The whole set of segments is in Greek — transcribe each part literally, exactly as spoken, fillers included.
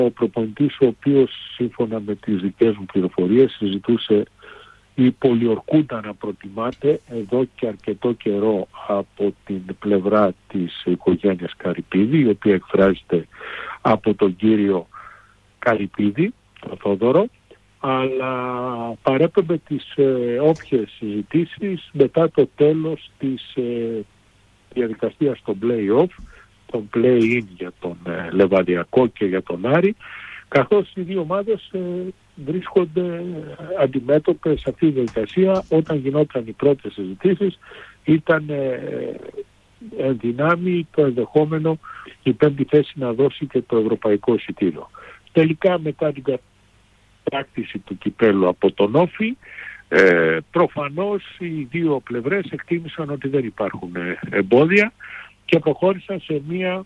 ο προπονητής ο οποίος σύμφωνα με τις δικές μου πληροφορίες συζητούσε η πολιορκούντα να προτιμάται εδώ και αρκετό καιρό από την πλευρά της οικογένειας Καρυπίδη, η οποία εκφράζεται από τον κύριο Καρυπίδη, τον Θόδωρο, αλλά παρέπεμπε τις ε, όποιες συζητήσεις μετά το τέλος της ε, διαδικασίας των play-off, τον play-in για τον ε, Λεβαδιακό και για τον Άρη, καθώς οι δύο ομάδες ε, βρίσκονται αντιμέτωπες σε αυτή τη διαδικασία. Όταν γινόταν οι πρώτες συζητήσεις ήταν ε, εν δυνάμει το ενδεχόμενο η πέμπτη θέση να δώσει και το ευρωπαϊκό εισιτήριο. Τελικά μετά την κατάκτηση του κυπέλου από τον Όφη, ε, προφανώς οι δύο πλευρές εκτίμησαν ότι δεν υπάρχουν εμπόδια και προχώρησαν σε μια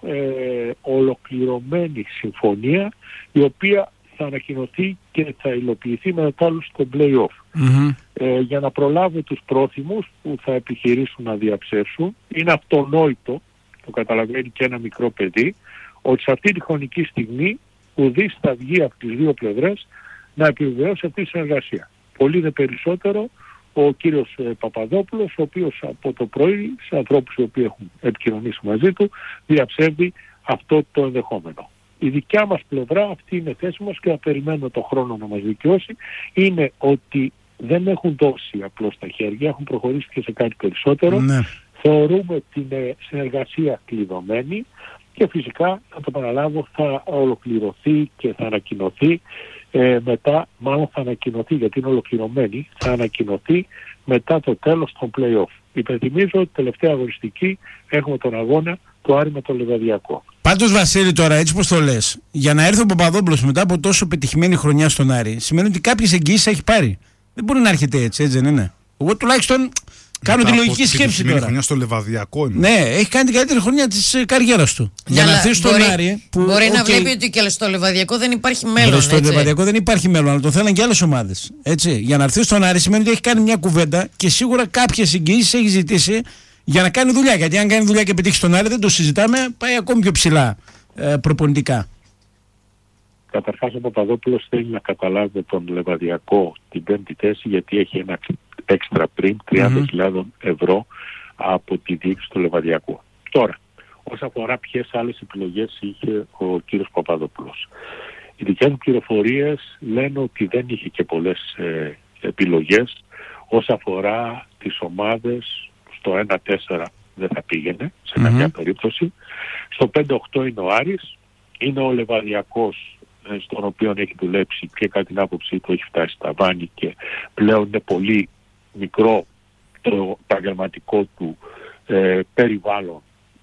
ε, ολοκληρωμένη συμφωνία, η οποία θα ανακοινωθεί και θα υλοποιηθεί με το τέλος στο play-off. Mm-hmm. Ε, για να προλάβει τους πρόθυμους που θα επιχειρήσουν να διαψεύσουν, είναι αυτονόητο, το καταλαβαίνει και ένα μικρό παιδί, ότι σε αυτή τη χρονική στιγμή ουδής θα βγει από τις δύο πλευρές να επιβεβαιώσει αυτή τη συνεργασία. Πολύ δε περισσότερο ο κύριος ε, Παπαδόπουλος, ο οποίος από το πρωί σε ανθρώπους οι οποίοι έχουν επικοινωνήσει μαζί του διαψεύδει αυτό το ενδεχόμενο. Η δικιά μας πλευρά, αυτή είναι θέση μας και θα περιμένω το χρόνο να μας δικαιώσει, είναι ότι δεν έχουν δώσει απλώς τα χέρια, έχουν προχωρήσει και σε κάτι περισσότερο. Ναι. Θεωρούμε την ε, συνεργασία κλειδωμένη και φυσικά, θα το παραλάβω, θα ολοκληρωθεί και θα ανακοινωθεί ε, μετά, μάλλον θα ανακοινωθεί γιατί είναι ολοκληρωμένη, θα ανακοινωθεί μετά το τέλος των play-off. Υπενθυμίζω ότι τελευταία αγωνιστική έχουμε τον αγώνα του Άρη με το Λεβαδιακό. Πάντως Βασίλη, τώρα έτσι πως το λες, για να έρθει ο Παπαδόπουλος μετά από τόσο πετυχημένη χρονιά στον Άρη, σημαίνει ότι κάποιες εγγυήσεις έχει πάρει. Δεν μπορεί να έρχεται έτσι, έτσι δεν είναι? Εγώ τουλάχιστον κάνω τη λογική σκέψη τώρα. Χρονιά στο Λεβαδιακό είναι. Ναι, έχει κάνει την καλύτερη χρονιά της ε, καριέρας του. Για, για να έρθει στον Άρη. Που, μπορεί okay, να βλέπει ότι και στο Λεβαδιακό δεν υπάρχει μέλλον. Στο έτσι. Λεβαδιακό δεν υπάρχει μέλλον, αλλά το θέλουν και άλλες ομάδες. Έτσι. Για να έρθει στον Άρη σημαίνει ότι έχει κάνει μια κουβέντα και σίγουρα κάποιες εγγυήσεις έχει ζητήσει για να κάνει δουλειά. Γιατί αν κάνει δουλειά και πετύχει στον Άρη, δεν το συζητάμε, πάει ακόμη πιο ψηλά ε, προπονητικά. Καταρχάς ο Παπαδόπουλος θέλει να καταλάβει τον Λεβαδιακό την πέμπτη θέση, γιατί έχει ένα έξτρα πριν τριάντα χιλιάδες mm-hmm. ευρώ από τη διοίκηση του Λεβαδιακού. Τώρα, όσον αφορά ποιες άλλες επιλογές είχε ο κύριος Παπαδόπουλος, οι δικές μου πληροφορίες λένε ότι δεν είχε και πολλές ε, επιλογές. Όσον αφορά τις ομάδες, στο ένα τέσσερα δεν θα πήγαινε σε mm-hmm. καμιά περίπτωση. Στο πέντε οκτώ είναι ο Άρης, είναι ο Λεβαδιακός, στον οποίο έχει δουλέψει και κατά την άποψή του έχει φτάσει στα βάνη και πλέον είναι πολύ μικρό το επαγγελματικό του ε, περιβάλλον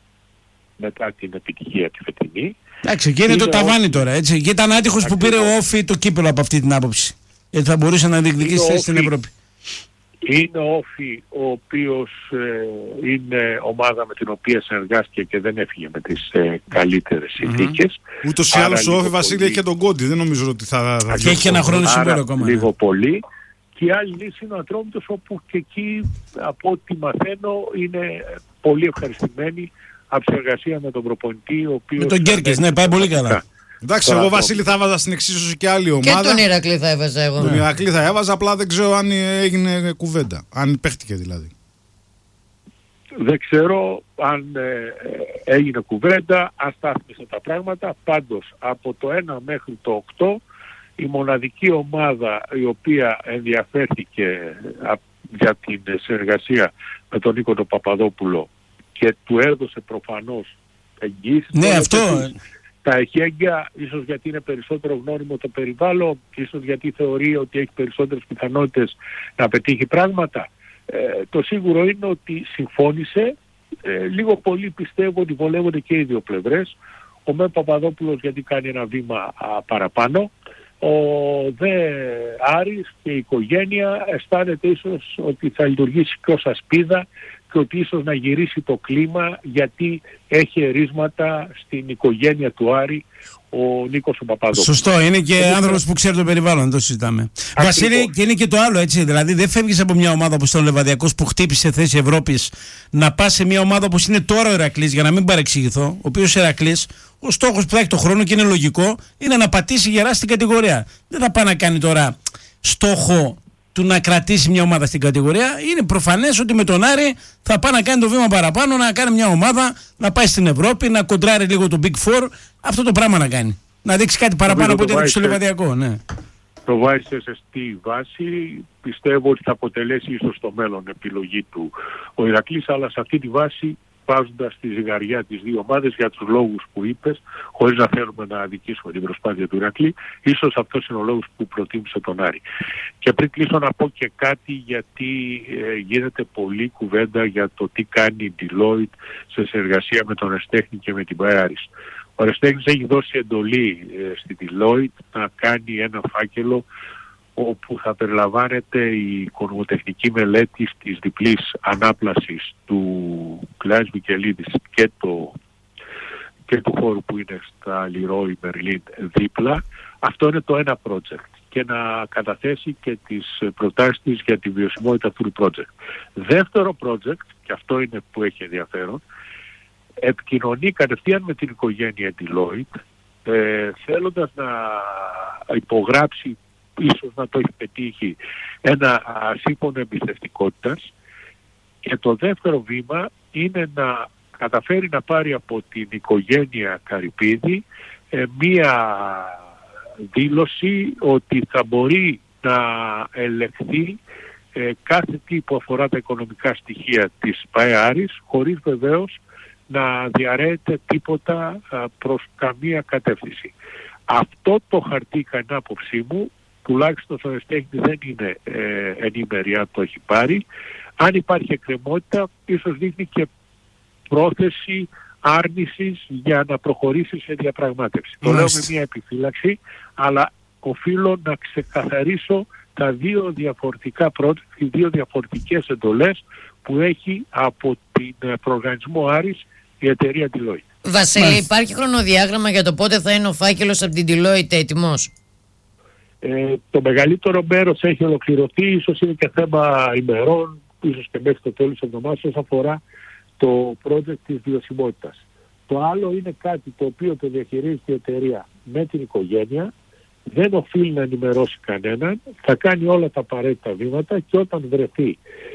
μετά την επιτυχία τη φετινή. Εντάξει, και είναι, είναι το ταβάνι ο... τώρα, έτσι. Και ήταν άτυχος που πήρε ο Όφη το κύπελο από αυτή την άποψη. Γιατί θα μπορούσε να διεκδικήσει θέση στην Ευρώπη. Είναι ο Όφη ο οποίος ε, είναι ομάδα με την οποία συνεργάστηκε και δεν έφυγε με τις ε, καλύτερες συνθήκες. Mm-hmm. Ούτως ή άλλως ο Όφη Βασίλη έχει και τον Κόντι, δεν νομίζω ότι θα... θα και έχει ένα χρόνο σήμερα ακόμα. Λίγο ναι. πολύ. Και η άλλη λύση είναι ο Ατρόμητος, όπου και εκεί από ό,τι μαθαίνω είναι πολύ ευχαριστημένοι από συνεργασία με τον προπονητή, ο οποίος... Με τον Γκέρκες, ναι, πάει πολύ καλά. Εντάξει, εγώ Βασίλη θα έβαζα στην εξίσωση και άλλη ομάδα. Και τον Ηρακλή θα έβαζα εγώ. Τον Ηρακλή θα έβαζα, απλά δεν ξέρω αν έγινε κουβέντα. Αν παίχτηκε δηλαδή. Δεν ξέρω αν ε, έγινε κουβέντα, αν στάθμισαν τα πράγματα. Πάντως από το ένα μέχρι το οκτώ η μοναδική ομάδα η οποία ενδιαφέρθηκε για την συνεργασία με τον Νίκο τον Παπαδόπουλο και του έδωσε προφανώς εγγύηση. Ναι, αυτό... Τα εχέγγυα, ίσως γιατί είναι περισσότερο γνώριμο το περιβάλλον, ίσως γιατί θεωρεί ότι έχει περισσότερες πιθανότητες να πετύχει πράγματα. Ε, το σίγουρο είναι ότι συμφώνησε. Ε, λίγο πολύ πιστεύω ότι βολεύονται και οι δύο πλευρές. Ο Μέ Παπαδόπουλος γιατί κάνει ένα βήμα α, παραπάνω. Ο Δε Άρης και η οικογένεια αισθάνεται ίσως ότι θα λειτουργήσει πιο σαν σπίδα και ότι ίσως να γυρίσει το κλίμα, γιατί έχει ερίσματα στην οικογένεια του Άρη ο Νίκος ο Παπαδόπουλος. Σωστό, είναι και ε, άνθρωπος που ξέρει το περιβάλλον, δεν το συζητάμε. Βασίλη, και είναι και το άλλο, έτσι. Δηλαδή, δεν φεύγεις από μια ομάδα όπως ήταν ο Λεβαδιακός που χτύπησε θέση Ευρώπης, να πας σε μια ομάδα όπως είναι τώρα ο Ηρακλής, για να μην παρεξηγηθώ. Ο οποίος Ηρακλής, ο στόχος που θα έχει το χρόνο και είναι λογικό, είναι να πατήσει γερά στην κατηγορία. Δεν θα πάει να κάνει τώρα στόχο του να κρατήσει μια ομάδα στην κατηγορία. Είναι προφανές ότι με τον Άρη θα πάει να κάνει το βήμα παραπάνω, να κάνει μια ομάδα, να πάει στην Ευρώπη, να κοντράρει λίγο το Big Four. Αυτό το πράγμα να κάνει. Να δείξει κάτι παραπάνω από ό,τι έδειξε στο Λεβαδιακό. Ναι. Το βάζει σε ζεστή βάση. Πιστεύω ότι θα αποτελέσει ίσως στο μέλλον επιλογή του ο Ηρακλής, αλλά σε αυτή τη βάση, βάζοντας τη ζυγαριά τις δύο ομάδες για τους λόγους που είπες, χωρίς να θέλουμε να αδικήσουμε την προσπάθεια του Ηρακλή, ίσως αυτός είναι ο λόγος που προτίμησε τον Άρη. Και πριν κλείσω να πω και κάτι, γιατί ε, γίνεται πολλή κουβέντα για το τι κάνει η Deloitte σε συνεργασία με τον Ερστέχνη και με την ΠΑΕ-Άρης. Ο Ερστέχνης έχει δώσει εντολή ε, στη Deloitte να κάνει ένα φάκελο όπου θα περιλαμβάνεται η οικονομοτεχνική μελέτη της διπλής ανάπλασης του Κλάις Μικελίδης και, το, και του χώρου που είναι στα Λιρόι Μερλίν δίπλα. Αυτό είναι το ένα project, και να καταθέσει και τις προτάσεις της για τη βιωσιμότητα αυτού του project. Δεύτερο project, και αυτό είναι που έχει ενδιαφέρον, επικοινωνεί κατευθείαν με την οικογένεια Deloitte, ε, θέλοντας να υπογράψει, ίσως να το έχει πετύχει, ένα σύμφωνο εμπιστευτικότητας, και το δεύτερο βήμα είναι να καταφέρει να πάρει από την οικογένεια Καρυπίδη ε, μία δήλωση ότι θα μπορεί να ελεγχθεί ε, κάθε τι που αφορά τα οικονομικά στοιχεία της ΠΑΕ-Άρης, χωρίς βεβαίως να διαρρέεται τίποτα α, προς καμία κατεύθυνση. Αυτό το χαρτί, κατά άποψή μου, τουλάχιστον στο Ερστέχνη δεν είναι ε, ενήμερη αν το έχει πάρει. Αν υπάρχει εκκρεμότητα, ίσως δείχνει και πρόθεση άρνησης για να προχωρήσει σε διαπραγμάτευση. Το λέω με μια επιφύλαξη, αλλά οφείλω να ξεκαθαρίσω τα δύο διαφορετικά project, οι δύο διαφορετικές εντολές που έχει από την προοργανισμό Άρης η εταιρεία Deloitte. Βασίλη, Μάλιστα. υπάρχει χρονοδιάγραμμα για το πότε θα είναι ο φάκελος από την Deloitte έτοιμος? Ε, το μεγαλύτερο μέρος έχει ολοκληρωθεί, ίσως είναι και θέμα ημερών, ίσως και μέχρι το τέλος της εβδομάδας, όσον αφορά το project της βιωσιμότητας. Το άλλο είναι κάτι το οποίο το διαχειρίζεται η εταιρεία με την οικογένεια, δεν οφείλει να ενημερώσει κανέναν, θα κάνει όλα τα απαραίτητα βήματα, και όταν βρεθεί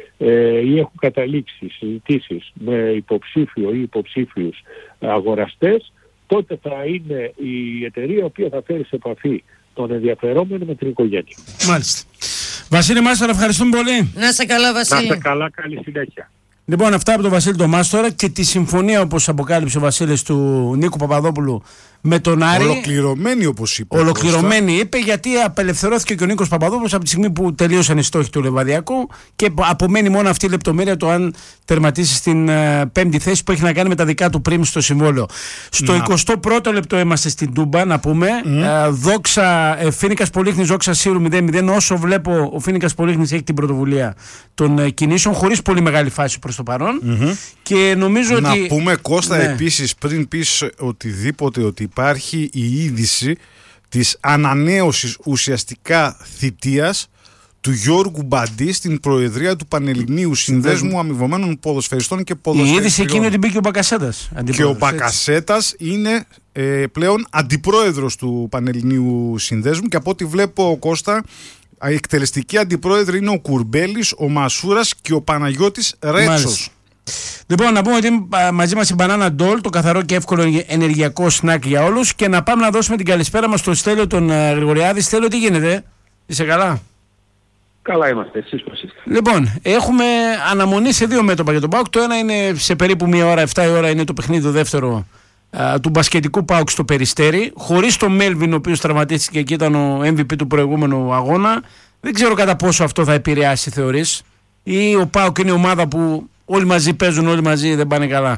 ε, ή έχουν καταλήξει συζητήσεις με υποψήφιο ή υποψήφιους αγοραστές, τότε θα είναι η εταιρεία η οποία θα φέρει σε επαφή τον ενδιαφερόμενο με την οικογένεια. Μάλιστα. Βασίλη Μάστορα, ευχαριστούμε πολύ. Να είσαι καλά, Βασίλη. Να είσαι καλά, καλή συνέχεια. Λοιπόν, αυτά από τον Βασίλη τον Μάστορα και τη συμφωνία, όπως αποκάλυψε ο Βασίλης, του Νίκου Παπαδόπουλου με τον Άρη. Ολοκληρωμένη, όπως είπε. Ολοκληρωμένη είπε, γιατί απελευθερώθηκε και ο Νίκος Παπαδόπουλος από τη στιγμή που τελείωσαν οι στόχοι του Λεβαδιακού, και απομένει μόνο αυτή η λεπτομέρεια, το αν τερματίσει στην uh, πέμπτη θέση, που έχει να κάνει με τα δικά του πριμ στο συμβόλαιο. Στο να. εικοστό πρώτο λεπτό είμαστε στην Τούμπα, να πούμε. Mm. Uh, δόξα, uh, Φοίνικας Πολύχνης, δόξα Σύρου μηδέν μηδέν. Όσο βλέπω, ο Φοίνικας Πολύχνης έχει την πρωτοβουλία των uh, κινήσεων, χωρίς πολύ μεγάλη φάση προς το παρόν. Mm-hmm. Και νομίζω να ότι. πούμε, Κώστα, ναι. επίσης, πριν πεις οτιδήποτε, ότι υπάρχει η είδηση της ανανέωσης ουσιαστικά θητείας του Γιώργου Μπαντή στην προεδρία του Πανελληνίου Συνδέσμου Αμοιβωμένων Ποδοσφαιριστών και Ποδοσφαιριστών. Η είδηση εκείνη ότι μπήκε ο Μπακασέτας. Και ο Μπακασέτας είναι ε, πλέον αντιπρόεδρος του Πανελληνίου Συνδέσμου, και από ό,τι βλέπω, Κώστα, οι εκτελεστικοί αντιπρόεδροι είναι ο Κουρμπέλης, ο Μασούρας και ο Παναγιώτης Ρέτσος. Λοιπόν, να πούμε ότι μαζί μας η Banana Doll, το καθαρό και εύκολο ενεργειακό σνακ για όλους, και να πάμε να δώσουμε την καλησπέρα μας στο Στέλιο τον Γρηγοριάδη. Στέλιο, τι γίνεται, είσαι καλά? Καλά είμαστε, εσείς πώς είστε? Λοιπόν, έχουμε αναμονή σε δύο μέτωπα για τον ΠΑΟΚ. Το ένα είναι σε περίπου μία ώρα, εφτά η ώρα, είναι το παιχνίδι το δεύτερο α, του μπασκετικού ΠΑΟΚ στο Περιστέρι, χωρίς τον Μέλβιν, ο οποίος τραυματίστηκε και ήταν ο εμ βι πι του προηγούμενου αγώνα. Δεν ξέρω κατά πόσο αυτό θα επηρεάσει, θεωρείς, ή ο ΠΑΟΚ είναι ομάδα που όλοι μαζί παίζουν, όλοι μαζί δεν πάνε καλά?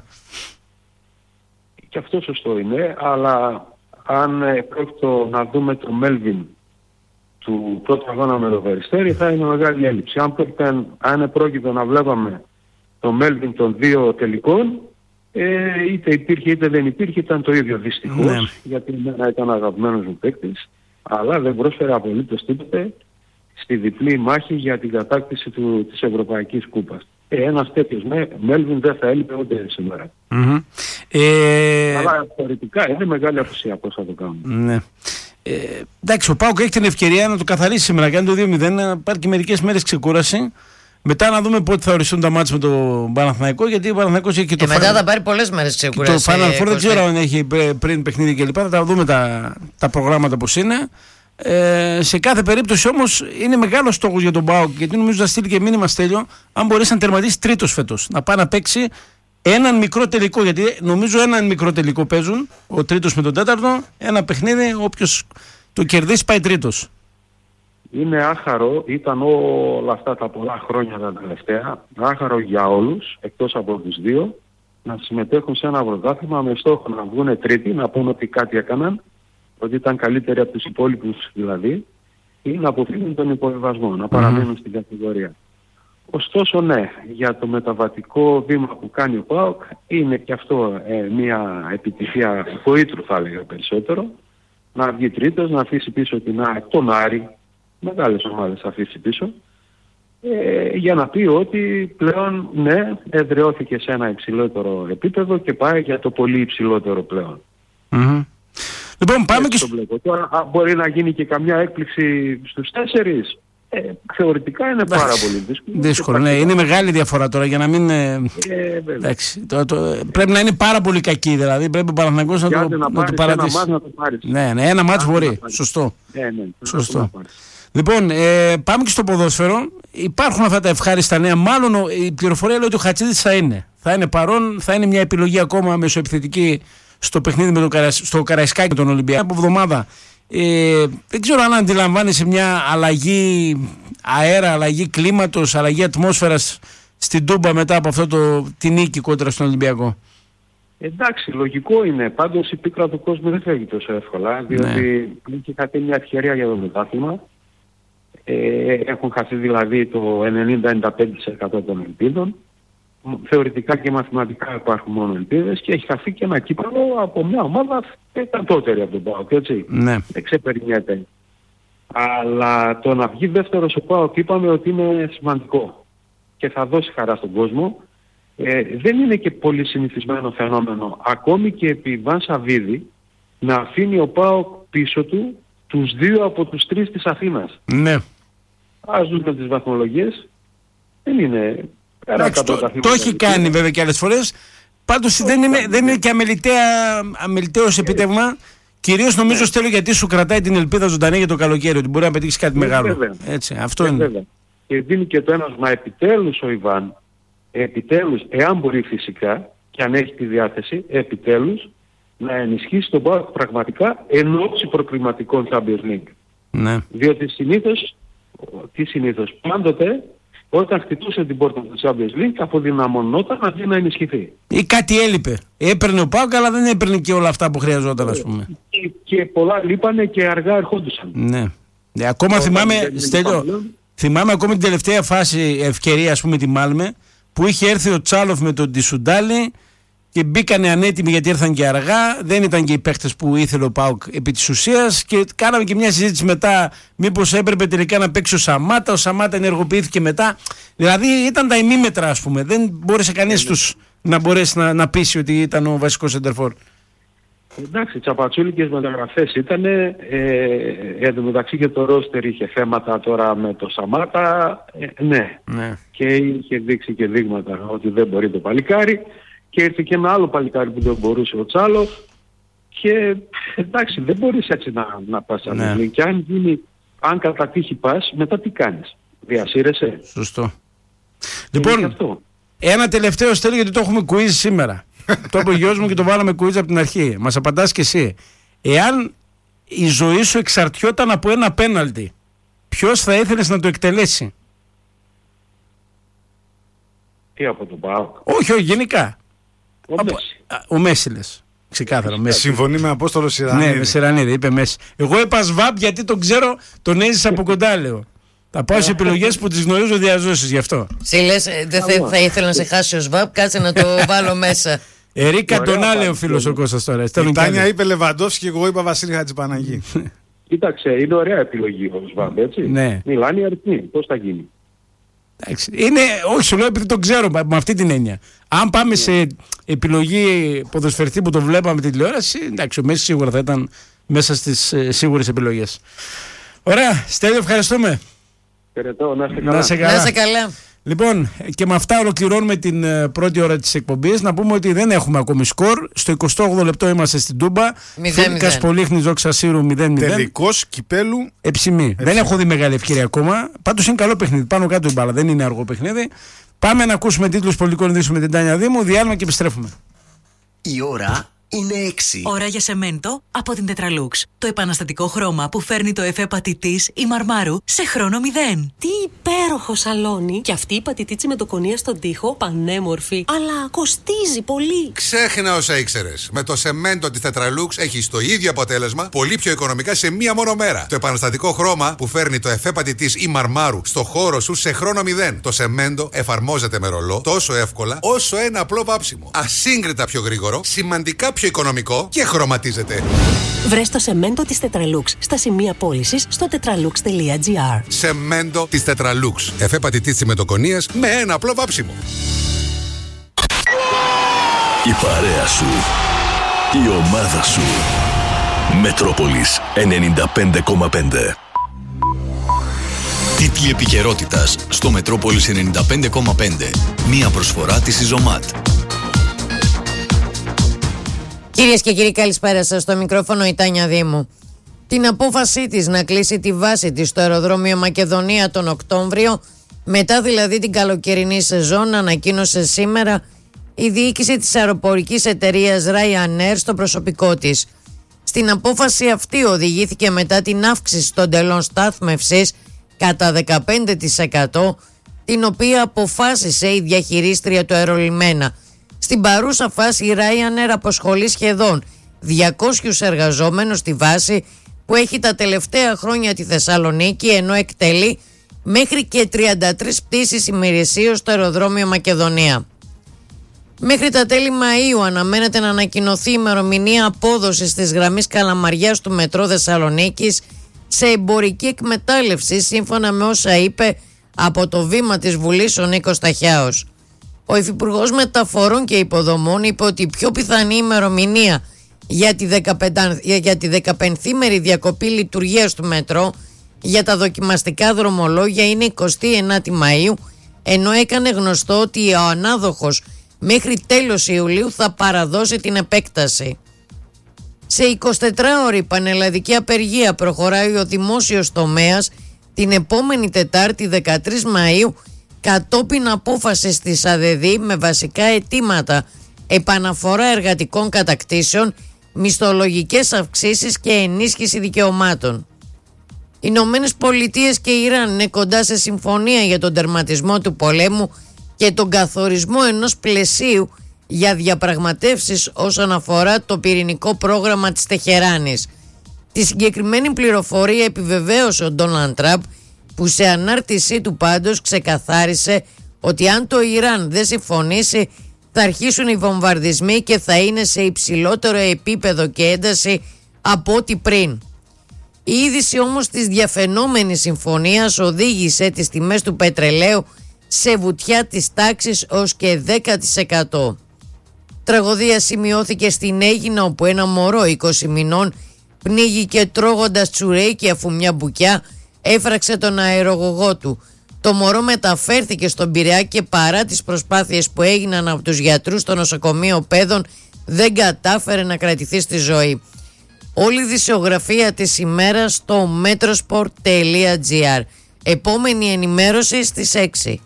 Και αυτό σωστό είναι, αλλά αν πρόκειται να δούμε το Μέλβιν του πρώτου αγώνα με το Περιστέρι, θα είναι μεγάλη έλλειψη. Αν πρόκειται, αν πρόκειται να βλέπαμε το Μέλβιν των δύο τελικών, ε, είτε υπήρχε είτε δεν υπήρχε, ήταν το ίδιο δυστυχώς, ναι. γιατί εμένα ήταν αγαπημένος μου παίκτης, αλλά δεν πρόσφερε απολύτως τίποτε στη διπλή μάχη για την κατάκτηση του, της Ευρωπαϊκής Κούπας. Ε, ένας τέτοιος Μέλβιν δεν θα έλειπε ούτε σήμερα. Mm-hmm. Ε... Αλλά θεωρητικά είναι μεγάλη απουσία πώς θα το κάνουμε. Ναι. Ε, εντάξει, ο ΠΑΟΚ έχει την ευκαιρία να το καθαρίσει σήμερα, κάνει το δύο μηδέν, να πάρει και μερικές μέρες ξεκούραση. Μετά να δούμε πότε θα οριστούν τα μάτια με τον Παναθηναϊκό, γιατί ο Παναθηναϊκός έχει και το ε, μετά θα πάρει πολλές μέρες ξεκούραση. Το Final Four δεν ξέρω αν έχει πριν παιχνίδι κλπ. Θα τα δούμε τα, τα προγράμματα πώς είναι. Ε, σε κάθε περίπτωση όμως είναι μεγάλο στόχος για τον ΠΑΟΚ, γιατί νομίζω θα στείλει και μήνυμα Στέλιο, αν μπορέσει να τερματίσει τρίτος φέτος. Να πάει να παίξει έναν μικρό τελικό, γιατί νομίζω έναν μικρό τελικό παίζουν, ο τρίτος με τον τέταρτο, ένα παιχνίδι, όποιος το κερδίσει πάει τρίτος. Είναι άχαρο, ήταν όλα αυτά τα πολλά χρόνια τα τελευταία, άχαρο για όλους, εκτός από τους δύο, να συμμετέχουν σε ένα πρωτάθλημα με στόχο να βγουν τρίτη, να πούνε ότι κάτι έκαναν, ότι ήταν καλύτεροι από τους υπόλοιπους δηλαδή, ή να αποφύγουν τον υποβιβασμό, να παραμείνουν mm. στην κατηγορία. Ωστόσο ναι, για το μεταβατικό βήμα που κάνει ο ΠΑΟΚ είναι και αυτό ε, μια επιτυχία βοήτρου θα έλεγα περισσότερο, να βγει τρίτος, να αφήσει πίσω την, τον Άρη, μεγάλες ομάδες θα αφήσει πίσω, ε, για να πει ότι πλέον ναι, εδραιώθηκε σε ένα υψηλότερο επίπεδο και πάει για το πολύ υψηλότερο πλέον. Mm-hmm. Λοιπόν, πάμε και... και... Τώρα μπορεί να γίνει και καμιά έκπληξη στους τέσσερις. Ε, θεωρητικά είναι πάρα πολύ δύσκολο. Δύσκολο, ναι. Είναι μεγάλη διαφορά τώρα για να μην... Ε, εντάξει, το, το, πρέπει να είναι πάρα πολύ κακή, δηλαδή πρέπει ο Παναθηναϊκός να, το, να, να το παρατήσει. Ένα μάτς να το πάρεις. Ναι, ναι, ένα μάτς μπορεί. Σωστό. Ε, ναι, Σωστό. Λοιπόν, ε, πάμε και στο ποδόσφαιρο. Υπάρχουν αυτά τα ευχάριστα νέα. Μάλλον η πληροφορία λέει ότι ο Χατζίδης θα είναι. Θα είναι παρόν, θα είναι μια επιλογή ακόμα μεσοεπιθετική στο παιχνίδι με το Καρα... στο Καραϊσκάκι με τον Ολυμπιακό από εβδομάδα. Ε, δεν ξέρω αν αντιλαμβάνεσαι μια αλλαγή αέρα, αλλαγή κλίματος, αλλαγή ατμόσφαιρας στην Τούμπα μετά από αυτό το, την νίκη κόντρα στον Ολυμπιακό. Εντάξει, λογικό είναι. Πάντως η πίκρα του κόσμου δεν φεύγει τόσο εύκολα, διότι ναι. είχε χαθεί μια ευκαιρία για το πρωτάθλημα. Ε, έχουν χαθεί δηλαδή το ενενήντα με ενενήντα πέντε τοις εκατό των ελπίδων. Θεωρητικά και μαθηματικά υπάρχουν μόνο ελπίδες και έχει χαθεί και ένα κύπελο από μια ομάδα εκατότερη από τον ΠΑΟΚ, έτσι. Ναι. Δεν ξεπερνιέται. Αλλά το να βγει δεύτερος ο ΠΑΟΚ είπαμε ότι είναι σημαντικό και θα δώσει χαρά στον κόσμο. Ε, δεν είναι και πολύ συνηθισμένο φαινόμενο, ακόμη και επί Βαν Σαββίδη, να αφήνει ο ΠΑΟΚ πίσω του τους δύο από τους τρεις της Αθήνας. Ναι. Ας δούμε τις βαθμολογίες. Δεν είναι... Εντάξει, το, το έχει κάνει βέβαια και άλλες φορές. Πάντως δεν είναι, δεν είναι και αμεληταίος επίτευγμα. Κυρίως νομίζω, Στέλιο, γιατί σου κρατάει την ελπίδα ζωντανή για το καλοκαίρι, ότι μπορεί να πετύχει κάτι μεγάλο. Έτσι, αυτό είναι. Βέβαια. Και δίνει και το ένασμα επιτέλους ο Ιβάν, επιτέλους, εάν μπορεί φυσικά και αν έχει τη διάθεση, επιτέλους να ενισχύσει τον ΠΑΟΚ πραγματικά εν ώψη προκριματικών Champions League. Ναι. Διότι συνήθως, τι συνήθως, πάντοτε όταν χτυπούσε την πόρτα του Champions League αποδυναμωνόταν αντί να ενισχυθεί. Ή κάτι έλειπε. Έπαιρνε ο ΠΑΟΚ, αλλά δεν έπαιρνε και όλα αυτά που χρειαζόταν, ας πούμε. Και, και πολλά λείπανε και αργά ερχόντουσαν. Ναι. Ε, ακόμα όταν θυμάμαι, Στέλιο, θυμάμαι ακόμα την τελευταία φάση ευκαιρία, ας πούμε, τη Μάλμε, που είχε έρθει ο Τσάλοφ με τον Τισουντάλη και μπήκανε ανέτοιμοι γιατί ήρθαν και αργά. Δεν ήταν και οι παίχτες που ήθελε ο ΠΑΟΚ επί της ουσίας. Και κάναμε και μια συζήτηση μετά, μήπως έπρεπε τελικά να παίξει ο Σαμάτα. Ο Σαμάτα ενεργοποιήθηκε μετά. Δηλαδή ήταν τα ημίμετρα, ας πούμε. Δεν μπόρεσε κανείς τους να μπορέσει να, να πείσει ότι ήταν ο βασικός σεντερφόρ. Εντάξει, τσαπατσούλικες μεταγραφές ήταν. Ε, εν τω μεταξύ και το ρόστερ είχε θέματα τώρα με το Σαμάτα. Ε, ναι. ναι. Και είχε δείξει και δείγματα ότι δεν μπορεί το παλικάρι. Και ήρθε και ένα άλλο παλικάρι που δεν μπορούσε, ο Τσάλοφ. Και εντάξει, δεν μπορείς έτσι να, να πας. Ναι. Και αν γίνει, αν κατά τύχη πας, μετά τι κάνεις? Διασύρεσαι. Σωστό. Λοιπόν, ένα τελευταίο στέλνω, γιατί το έχουμε quiz σήμερα. Το είπε ο γιος μου και το βάλαμε quiz από την αρχή. Μας απαντάς και εσύ. Εάν η ζωή σου εξαρτιόταν από ένα πέναλτι, ποιος θα ήθελες να το εκτελέσει? Τι από τον ΠΑΟΚ? Όχι, όχι, γενικά. Ο από... Μέση. Ο Μέση λες. Ξεκάθαρα. Μέση. Συμφωνεί με Απόστολο Σιρανίδη. Ναι, με Σιρανίδη, είπε Μέση. Εγώ είπα Σβάμπ γιατί τον ξέρω, τον έζησα από κοντά, λέω. Θα πάω σε επιλογές που τις γνωρίζω διαζώσεις γι' αυτό. Σε λες, δεν θα, θα ήθελα να σε χάσει ο ΣΒΑΠ, κάτσε να το βάλω μέσα. Ερίκα Ντονά, λέει ο φίλος ο Κώστας τώρα. Η Τάνια είπε Λεβαντόφσκι και εγώ είπα Βασίλη Χατζηπαναγή. Κοίταξε, είναι ωραία επιλογή ο ΣΒΑΠ, έτσι. Ναι. Μιλάνε οι αριθμοί, πώς θα γίνει. Εντάξει, είναι, όχι σου λέω επειδή το ξέρω με αυτή την έννοια. Αν πάμε σε επιλογή ποδοσφαιριστή που το βλέπαμε την τηλεόραση, εντάξει, ο Μέση σίγουρα θα ήταν μέσα στις ε, σίγουρες επιλογές. Ωραία, Στέλιο, ευχαριστούμε. Χαιρετώ, να είστε καλά. Να είστε καλά. Να είστε καλά. Λοιπόν, και με αυτά ολοκληρώνουμε την uh, πρώτη ώρα της εκπομπής. Να πούμε ότι δεν έχουμε ακόμη σκορ. Στο εικοστό όγδοο λεπτό είμαστε στην Τούμπα. Φίνικας Πολύχνης Δόξα Σύρου μηδέν μηδέν. Τελικός κυπέλου Εψιμή. Δεν έχω δει μεγάλη ευκαιρία ακόμα. Πάντως είναι καλό παιχνίδι. Πάνω κάτω η μπάλα. Δεν είναι αργό παιχνίδι. Πάμε να ακούσουμε τίτλους πολιτικών ειδήσεων με την Τάνια Δήμου. Διάλειμμα και επιστρέφουμε. Η ώρα είναι έξι. Ώρα για σεμέντο από την Τετραλούξ. Το επαναστατικό χρώμα που φέρνει το εφέ πατητής ή μαρμάρου σε χρόνο μηδέν. Τι υπέροχο σαλόνι! Και αυτή η πατητίτσι με το κονία στον τοίχο, πανέμορφη. Αλλά κοστίζει πολύ. Ξέχνα όσα ήξερες. Με το σεμέντο της Τετραλούξ έχεις το ίδιο αποτέλεσμα, πολύ πιο οικονομικά σε μία μόνο μέρα. Το επαναστατικό χρώμα που φέρνει το εφέ πατητής ή μαρμάρου στο χώρο σου σε χρόνο μηδέν. Το σεμέντο εφαρμόζεται με ρολό τόσο εύκολα όσο ένα απλό βάψιμο. Ασύγκριτα πιο γρήγορο, σημαντικά πιο οικονομικό και χρωματίζεται. Βρες το σεμέντο της Τετραλούξ στα σημεία πώλησης στο tetralux τελεία gr. Σεμέντο της Τετραλούξ. Εφέ πατητής τσιμεντοκονίας με ένα απλό βάψιμο. Η παρέα σου. Η ομάδα σου. Μετρόπολης ενενήντα πέντε κόμμα πέντε. Τίτλοι επικαιρότητας στο Μετρόπολης ενενήντα πέντε κόμμα πέντε. Μία προσφορά της Ιζωμάτ. Κυρίες και κύριοι, καλησπέρα σας. Στο μικρόφωνο η Τάνια Δήμου. Την απόφασή της να κλείσει τη βάση της στο αεροδρόμιο Μακεδονία τον Οκτώβριο, μετά δηλαδή την καλοκαιρινή σεζόν, ανακοίνωσε σήμερα η διοίκηση της αεροπορικής εταιρείας Ryanair στο προσωπικό της. Στην απόφαση αυτή οδηγήθηκε μετά την αύξηση των τελών στάθμευσης κατά δεκαπέντε τοις εκατό, την οποία αποφάσισε η διαχειρίστρια του αερολιμένα. Στην παρούσα φάση η Ryanair αποσχολεί σχεδόν διακόσιους εργαζόμενους στη βάση που έχει τα τελευταία χρόνια τη Θεσσαλονίκη, ενώ εκτελεί μέχρι και τριάντα τρεις πτήσεις ημερησίως στο αεροδρόμιο Μακεδονία. Μέχρι τα τέλη Μαΐου αναμένεται να ανακοινωθεί η ημερομηνία απόδοσης της γραμμής Καλαμαριάς του Μετρό Θεσσαλονίκης σε εμπορική εκμετάλλευση, σύμφωνα με όσα είπε από το βήμα της Βουλής ο Νίκος Ταχιάος. Ο Υφυπουργός Μεταφορών και Υποδομών είπε ότι η πιο πιθανή ημερομηνία για τη, δεκαπέντε, για τη δεκαπενθήμερη διακοπή λειτουργίας του μετρό για τα δοκιμαστικά δρομολόγια είναι εικοστή ένατη Μαΐου, ενώ έκανε γνωστό ότι ο ανάδοχος μέχρι τέλος Ιουλίου θα παραδώσει την επέκταση. Σε εικοσιτετράωρη πανελλαδική απεργία προχωράει ο δημόσιος τομέας την επόμενη Τετάρτη δεκατρείς Μαΐου, κατόπιν απόφασης της ΑΔΔ με βασικά αιτήματα επαναφορά εργατικών κατακτήσεων, μισθολογικές αυξήσεις και ενίσχυση δικαιωμάτων. Οι Ηνωμένες Πολιτείες και η Ιράν είναι κοντά σε συμφωνία για τον τερματισμό του πολέμου και τον καθορισμό ενός πλαισίου για διαπραγματεύσεις όσον αφορά το πυρηνικό πρόγραμμα της Τεχεράνης. Τη συγκεκριμένη πληροφορία επιβεβαίωσε ο Ντόναλντ Τραμπ, που σε ανάρτησή του πάντως ξεκαθάρισε ότι αν το Ιράν δεν συμφωνήσει θα αρχίσουν οι βομβαρδισμοί και θα είναι σε υψηλότερο επίπεδο και ένταση από ό,τι πριν. Η είδηση όμως της διαφαινόμενης συμφωνίας οδήγησε τις τιμές του πετρελαίου σε βουτιά της τάξης ως και δέκα τοις εκατό. Τραγωδία σημειώθηκε στην Αίγινα, όπου ένα μωρό είκοσι μηνών πνίγηκε τρώγοντας τσουρέκι αφού μια μπουκιά έφραξε τον αερογωγό του. Το μωρό μεταφέρθηκε στον Πειραιά και παρά τις προσπάθειες που έγιναν από τους γιατρούς στο νοσοκομείο Πέδων δεν κατάφερε να κρατηθεί στη ζωή. Όλη η δισεογραφία της ημέρας στο metrosport τελεία gr. Επόμενη ενημέρωση στις έξι.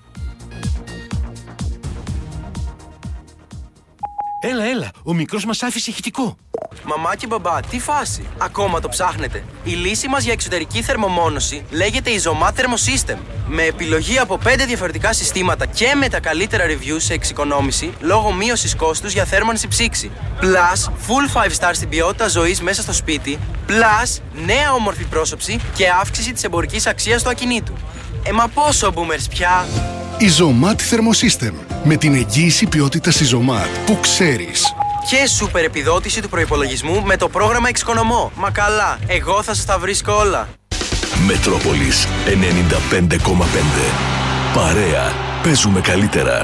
Έλα, έλα, ο μικρός μας άφησε ηχητικό. Μαμά και μπαμπά, τι φάση, ακόμα το ψάχνετε? Η λύση μας για εξωτερική θερμομόνωση λέγεται Izomat Thermosystem. Με επιλογή από πέντε διαφορετικά συστήματα και με τα καλύτερα reviews σε εξοικονόμηση λόγω μείωσης κόστους για θέρμανση ψήξη. Plus, full five star στην ποιότητα ζωής μέσα στο σπίτι. Plus, νέα όμορφη πρόσωψη και αύξηση της εμπορικής αξίας του ακινήτου. Ε, μα πόσο boomers πια. Ιζωμάτ Thermosystem. Με την εγγύηση ποιότητας Ιζωμάτ που ξέρεις. Και σούπερ επιδότηση του προϋπολογισμού με το πρόγραμμα Εξοικονομώ. Μα καλά, εγώ θα σας τα βρίσκω όλα. Μετρόπολης ενενήντα πέντε κόμμα πέντε. Παρέα. Παίζουμε καλύτερα.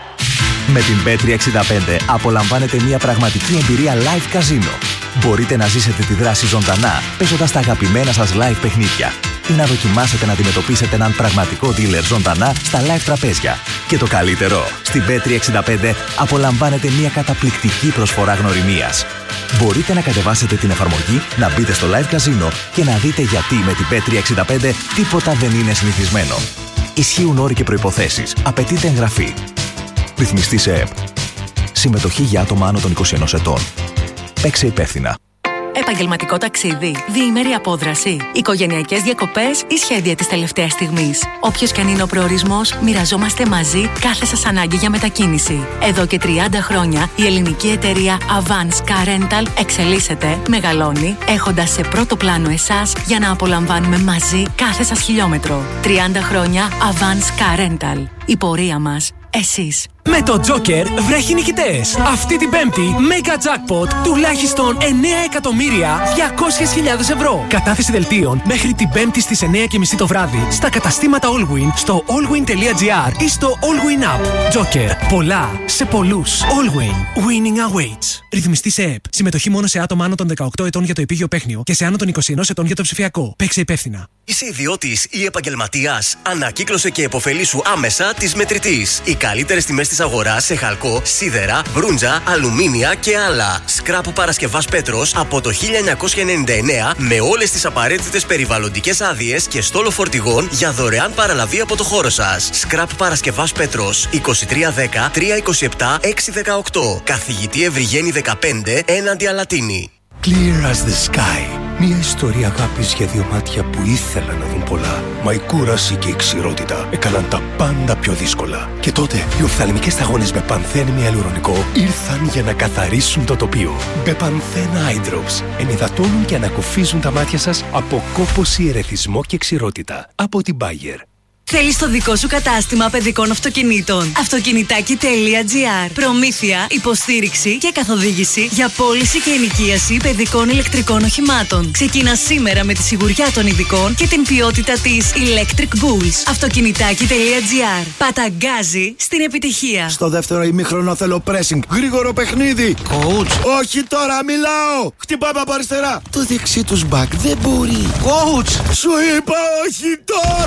Με την μπετ τριακόσια εξήντα πέντε απολαμβάνετε μια πραγματική εμπειρία live καζίνο. Μπορείτε να ζήσετε τη δράση ζωντανά, παίζοντας τα αγαπημένα σας live παιχνίδια ή να δοκιμάσετε να αντιμετωπίσετε έναν πραγματικό dealer ζωντανά στα live τραπέζια. Και το καλύτερο, στην μπετ τριακόσια εξήντα πέντε απολαμβάνετε μια καταπληκτική προσφορά γνωριμίας. Μπορείτε να κατεβάσετε την εφαρμογή, να μπείτε στο live καζίνο και να δείτε γιατί με την μπετ τριακόσια εξήντα πέντε τίποτα δεν είναι συνηθισμένο. Ισχύουν όροι και προϋποθέσεις. Απαιτείται εγγραφή. Ρυθμιστή σε ΕΠ. Συμμετοχή για άτομα άνω των είκοσι ενός ετών. Παίξε υπεύθυνα. Επαγγελματικό ταξίδι, διήμερη απόδραση, οικογενειακές διακοπές ή σχέδια της τελευταίας στιγμής. Όποιος και αν είναι ο προορισμός, μοιραζόμαστε μαζί κάθε σας ανάγκη για μετακίνηση. Εδώ και τριάντα χρόνια η ελληνική εταιρεία Avance Car Rental εξελίσσεται, μεγαλώνει, έχοντας σε πρώτο πλάνο εσάς για να απολαμβάνουμε μαζί κάθε σας χιλιόμετρο. τριάντα χρόνια Avance Car Rental. Η πορεία μας. Εσείς. Με το Joker βρέχει νικητές. Αυτή την Πέμπτη, Mega Jackpot τουλάχιστον εννέα εκατομμύρια διακόσιες χιλιάδες ευρώ. Κατάθεση δελτίων μέχρι την Πέμπτη στις εννέα και μισή το βράδυ στα καταστήματα Allwin, στο allwin τελεία gr ή στο Allwin App. Joker. Πολλά σε πολλούς. Allwin. Winning awaits. Ρυθμιστή σε ΕΠ. Συμμετοχή μόνο σε άτομα άνω των δεκαοκτώ ετών για το επίγειο παίχνιο και σε άνω των είκοσι ενός ετών για το ψηφιακό. Παίξε υπεύθυνα. Είσαι ιδιώτης ή επαγγελματίας? Ανακύκλωσε και επωφελήσου άμεσα της Μετρητής. Οι καλύτερες τιμές της αγοράς σε χαλκό, σίδερα, μπρούντζα, αλουμίνια και άλλα. Σκράπ Παρασκευάς Πέτρος από το χίλια εννιακόσια ενενήντα εννέα με όλες τις απαραίτητες περιβαλλοντικές άδειες και στόλο φορτηγών για δωρεάν παραλαβή από το χώρο σας. Σκράπ Παρασκευάς Πέτρος είκοσι τρία δέκα τρία είκοσι επτά έξι δεκαοκτώ. Καθηγητή Ευρυγένη δεκαπέντε έναντι Αλατίνη. Clear as the sky. Μια ιστορία αγάπης για δύο μάτια που ήθελαν να δουν πολλά. Μα η κούραση και η ξηρότητα έκαναν τα πάντα πιο δύσκολα. Και τότε οι οφθαλμικές σταγόνες με πανθένη ιαλουρονικό ήρθαν για να καθαρίσουν το τοπίο. Μπεπανθένα Eye Drops ενυδατώνουν και ανακουφίζουν τα μάτια σας από κόπωση, ερεθισμό και ξηρότητα. Από την Bayer. Θέλεις το δικό σου κατάστημα παιδικών αυτοκινήτων. Αυτοκινητάκι τελεία gr. Προμήθεια, υποστήριξη και καθοδήγηση για πώληση και ενοικίαση παιδικών ηλεκτρικών οχημάτων. Ξεκίνα σήμερα με τη σιγουριά των ειδικών και την ποιότητα της Electric Bulls. Αυτοκινητάκι τελεία gr. Παταγκάζει στην επιτυχία. Στο δεύτερο ημίχρονο θέλω pressing. Γρήγορο παιχνίδι. Coach. Όχι τώρα, μιλάω. Χτυπάμε από αριστερά. Το δεξί τους back δεν μπορεί. Coach. Σου είπα όχι τώρα.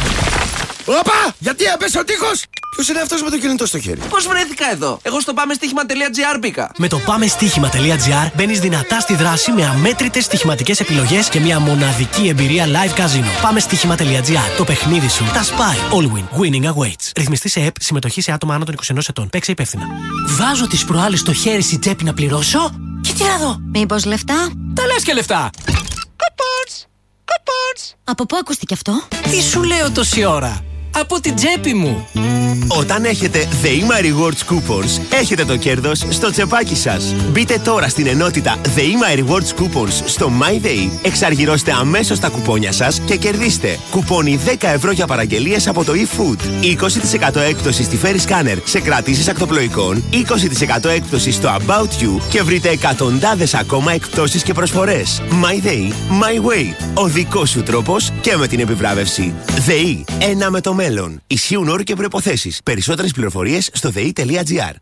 Όπα! Γιατί έπεσε ο τείχος! Ποιος είναι αυτός με το κινητό στο χέρι? Πώς βρέθηκα εδώ? Εγώ στο πάμε στοίχημα τελεία gr μπήκα. Με το πάμε στοίχημα τελεία gr μπαίνεις δυνατά στη δράση με αμέτρητες στοιχηματικές επιλογές και μια μοναδική εμπειρία live καζίνο. Πάμε στοίχημα τελεία gr. Το παιχνίδι σου τα σπάει. Allwin. Winning awaits. Ρυθμιστή σε ΕΠ. Συμμετοχή σε άτομα άνω των είκοσι ενός ετών. Παίξε υπεύθυνα. Βάζω τις προάλλες στο χέρι στην τσέπη να πληρώσω. Και τι να δω? Μήπως λεφτά? Τα λες και λεφτά. Από πού ακούστηκε αυτό? Τι σου λέω τόση ώρα? Από την τσέπη μου. Όταν έχετε ΔΕΗΜΑ Rewards Coupons, έχετε το κέρδος στο τσεπάκι σας. Μπείτε τώρα στην ενότητα ΔΕΗΜΑ Rewards Coupons στο MyDay, εξαργυρώστε αμέσως τα κουπόνια σας και κερδίστε κουπόνι δέκα ευρώ για παραγγελίες από το eFood, είκοσι τοις εκατό έκπτωση στη Ferry Scanner σε κρατήσεις ακτοπλοϊκών, είκοσι τοις εκατό έκπτωση στο About You και βρείτε εκατοντάδες ακόμα εκπτώσεις και προσφορές. MyDay, My Way. Ο δικός σου τρόπος και με την επιβράβευση. ΔΕΗ, ένα με το μέλλον. Ισχύουν όροι και προϋποθέσεις. Περισσότερες πληροφορίες στο δε ι τελεία τζι αρ.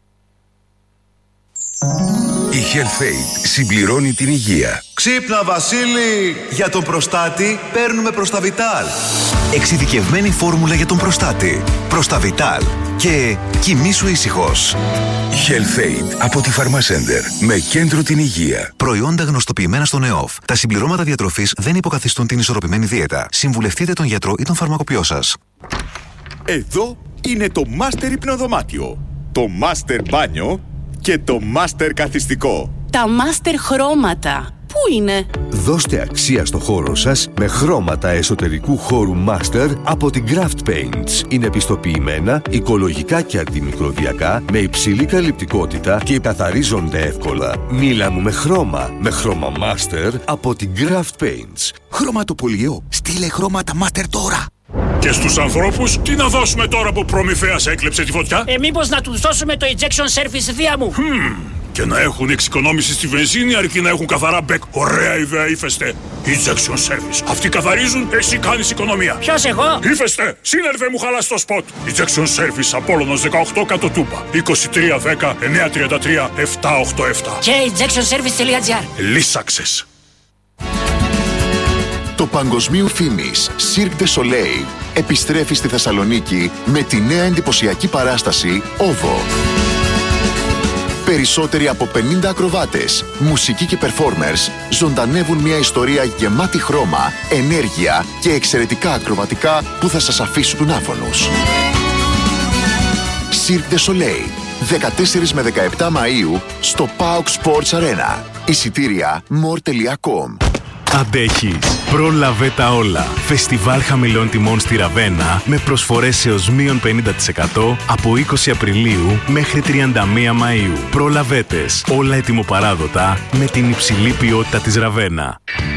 Η HealthAid συμπληρώνει την υγεία. Ξύπνα Βασίλη! Για τον προστάτη παίρνουμε Προσταβιτάλ. Εξειδικευμένη φόρμουλα για τον προστάτη. Προσταβιτάλ. Και κοιμήσου ήσυχος. HealthAid από τη Pharmacenter. Με κέντρο την υγεία. Προϊόντα γνωστοποιημένα στον ΕΟΦ. Τα συμπληρώματα διατροφής δεν υποκαθιστούν την ισορροπημένη δίαιτα. Συμβουλευτείτε τον γιατρό ή τον φαρμακοποιό σας. Εδώ είναι το Master Υπνοδωμάτιο, το Master Μπάνιο και το Master Καθιστικό. Τα Master Χρώματα. Πού είναι? Δώστε αξία στο χώρο σας με χρώματα εσωτερικού χώρου Master από την Craft Paints. Είναι πιστοποιημένα, οικολογικά και αντιμικροβιακά, με υψηλή καλυπτικότητα και καθαρίζονται εύκολα. Μίλα μου με χρώμα, με χρώμα Master από την Craft Paints. Χρωματοπολιό, στείλε χρώματα Master τώρα. Και στους ανθρώπους, τι να δώσουμε τώρα που προμηθέας έκλεψε τη φωτιά? Ε, μήπως να τους δώσουμε το Ejection Service δία μου. Hmm. Και να έχουν εξοικονόμηση στη βενζίνη αρκεί να έχουν καθαρά μπεκ. Ωραία ιδέα, Ύφεστε. Ejection Service. Αυτοί καθαρίζουν, εσύ κάνεις οικονομία. Ποιος, εγώ? Ύφεστε, σύνερβε μου χαλάς το σποτ. Ejection Service, Απόλλωνος δεκαοκτώ Κατοτούμπα. είκοσι τρία δέκα εννιακόσια τριάντα τρία επτακόσια ογδόντα επτά. Και ejectionservice.gr. Λύσαξες. Το παγκοσμίου φήμης Cirque du Soleil επιστρέφει στη Θεσσαλονίκη με τη νέα εντυπωσιακή παράσταση OVO. Περισσότεροι από πενήντα ακροβάτες, μουσικοί και performers ζωντανεύουν μια ιστορία γεμάτη χρώμα, ενέργεια και εξαιρετικά ακροβατικά που θα σας αφήσουν άφωνους. Cirque du Soleil, δεκατέσσερις με δεκαεπτά Μαΐου στο πάοκ Sports Arena. Εισιτήρια more τελεία com. Αντέχεις. Πρόλαβε τα όλα. Φεστιβάλ χαμηλών τιμών στη Ραβένα με προσφορές έως μείον πενήντα τοις εκατό από είκοσι Απριλίου μέχρι τριάντα μία Μαΐου. Προλαβέτες. Όλα ετοιμοπαράδοτα με την υψηλή ποιότητα της Ραβένα.